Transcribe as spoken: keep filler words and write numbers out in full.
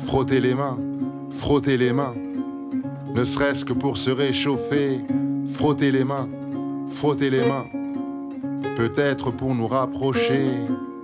frotter les mains, frotter les mains, ne serait-ce que pour se réchauffer, frotter les mains, frotter les mains, peut-être pour nous rapprocher.